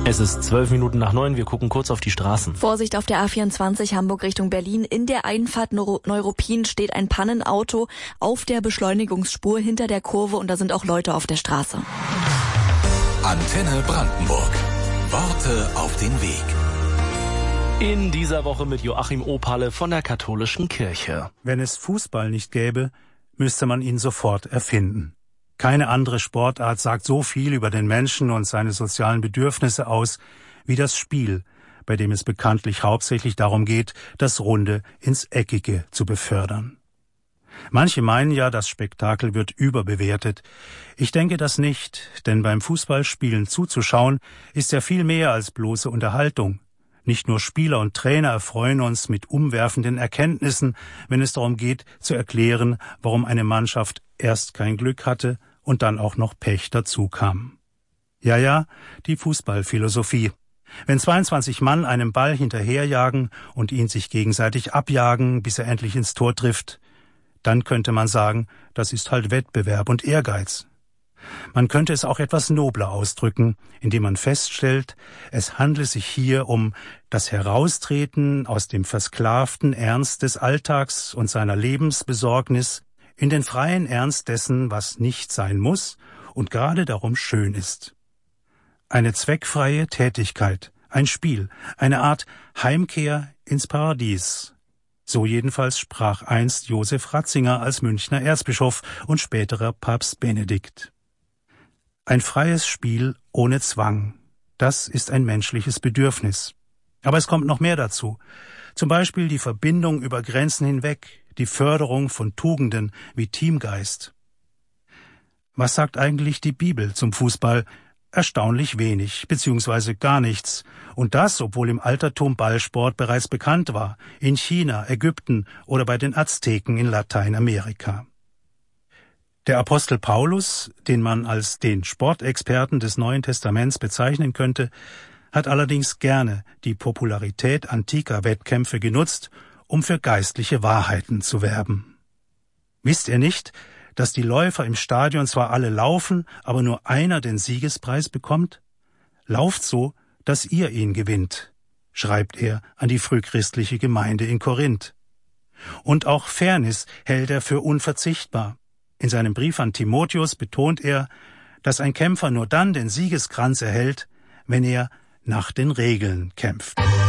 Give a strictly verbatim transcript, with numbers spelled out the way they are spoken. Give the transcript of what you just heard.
Es ist zwölf Minuten nach neun, wir gucken kurz auf die Straßen. Vorsicht auf der A vierundzwanzig Hamburg Richtung Berlin. In der Einfahrt Neu- Neuruppin steht ein Pannenauto auf der Beschleunigungsspur hinter der Kurve und da sind auch Leute auf der Straße. Antenne Brandenburg. Worte auf den Weg. In dieser Woche mit Joachim Opalle von der Katholischen Kirche. Wenn es Fußball nicht gäbe, müsste man ihn sofort erfinden. Keine andere Sportart sagt so viel über den Menschen und seine sozialen Bedürfnisse aus wie das Spiel, bei dem es bekanntlich hauptsächlich darum geht, das Runde ins Eckige zu befördern. Manche meinen ja, das Spektakel wird überbewertet. Ich denke das nicht, denn beim Fußballspielen zuzuschauen ist ja viel mehr als bloße Unterhaltung. Nicht nur Spieler und Trainer erfreuen uns mit umwerfenden Erkenntnissen, wenn es darum geht, zu erklären, warum eine Mannschaft erst kein Glück hatte und dann auch noch Pech dazu kam. Ja, ja, die Fußballphilosophie. Wenn zweiundzwanzig Mann einem Ball hinterherjagen und ihn sich gegenseitig abjagen, bis er endlich ins Tor trifft, dann könnte man sagen, das ist halt Wettbewerb und Ehrgeiz. Man könnte es auch etwas nobler ausdrücken, indem man feststellt, es handle sich hier um das Heraustreten aus dem versklavten Ernst des Alltags und seiner Lebensbesorgnis in den freien Ernst dessen, was nicht sein muss und gerade darum schön ist. Eine zweckfreie Tätigkeit, ein Spiel, eine Art Heimkehr ins Paradies. So jedenfalls sprach einst Josef Ratzinger als Münchner Erzbischof und späterer Papst Benedikt. Ein freies Spiel ohne Zwang, das ist ein menschliches Bedürfnis. Aber es kommt noch mehr dazu. Zum Beispiel die Verbindung über Grenzen hinweg, die Förderung von Tugenden wie Teamgeist. Was sagt eigentlich die Bibel zum Fußball? Erstaunlich wenig, beziehungsweise gar nichts. Und das, obwohl im Altertum Ballsport bereits bekannt war, in China, Ägypten oder bei den Azteken in Lateinamerika. Der Apostel Paulus, den man als den Sportexperten des Neuen Testaments bezeichnen könnte, hat allerdings gerne die Popularität antiker Wettkämpfe genutzt, um für geistliche Wahrheiten zu werben. Wisst ihr nicht, dass die Läufer im Stadion zwar alle laufen, aber nur einer den Siegespreis bekommt? Lauft so, dass ihr ihn gewinnt, schreibt er an die frühchristliche Gemeinde in Korinth. Und auch Fairness hält er für unverzichtbar. In seinem Brief an Timotheus betont er, dass ein Kämpfer nur dann den Siegeskranz erhält, wenn er nach den Regeln kämpft.